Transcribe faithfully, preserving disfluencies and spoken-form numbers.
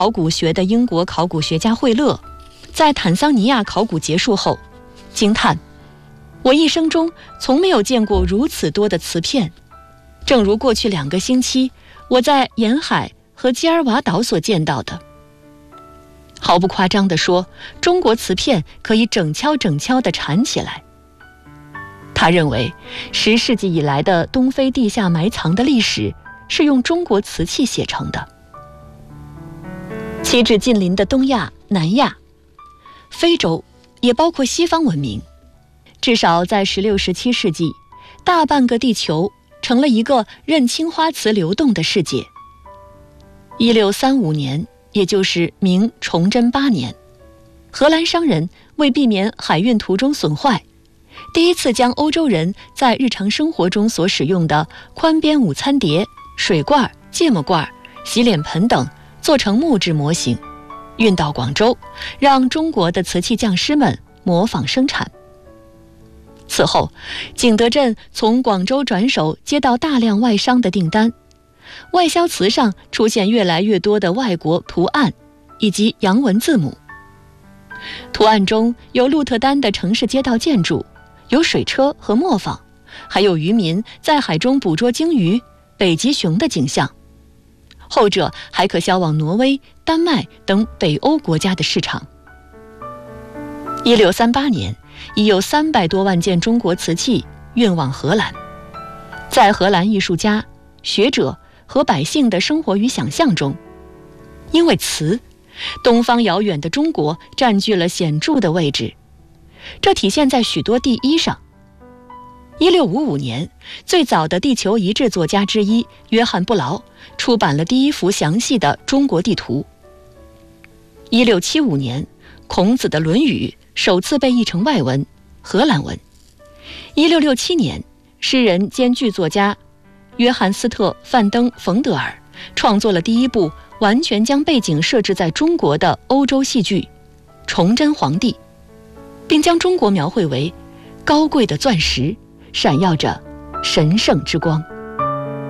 考古学的英国考古学家惠勒，在坦桑尼亚考古结束后惊叹：我一生中从没有见过如此多的瓷片，正如过去两个星期我在沿海和基尔瓦岛所见到的。毫不夸张地说，中国瓷片可以整敲整敲地缠起来。他认为十世纪以来的东非地下埋藏的历史是用中国瓷器写成的。其至近邻的东亚、南亚、非洲，也包括西方文明，至少在十六、十七世纪，大半个地球成了一个任青花瓷流动的世界。一六三五年，也就是明崇祯八年，荷兰商人为避免海运途中损坏，第一次将欧洲人在日常生活中所使用的宽边午餐碟、水罐、芥末罐、洗脸盆等做成木质模型，运到广州，让中国的瓷器匠师们模仿生产。此后，景德镇从广州转手接到大量外商的订单，外销瓷上出现越来越多的外国图案以及洋文字母。图案中有鹿特丹的城市街道建筑，有水车和磨坊，还有渔民在海中捕捉鲸鱼、北极熊的景象。后者还可销往挪威、丹麦等北欧国家的市场。一六三八年，已有三百多万件中国瓷器运往荷兰。在荷兰艺术家、学者和百姓的生活与想象中，因为瓷，东方遥远的中国占据了显著的位置，这体现在许多第一上。一六五五年，最早的地球仪制作家之一约翰·布劳出版了第一幅详细的中国地图。一六七五年，孔子的《论语》首次被译成外文，荷兰文。一六六七年，诗人兼剧作家约翰斯特·范登·冯德尔创作了第一部完全将背景设置在中国的欧洲戏剧《崇祯皇帝》，并将中国描绘为高贵的钻石，闪耀着神圣之光。